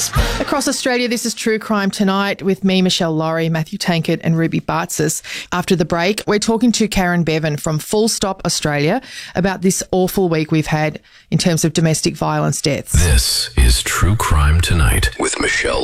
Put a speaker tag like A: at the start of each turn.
A: Across Australia, this is True Crime Tonight with me, Michelle Laurie, Matthew Tankett and Ruby Bartzis. After the break, we're talking to Karen Bevan from Full Stop Australia about this awful week we've had in terms of domestic violence deaths.
B: This is True Crime Tonight with Michelle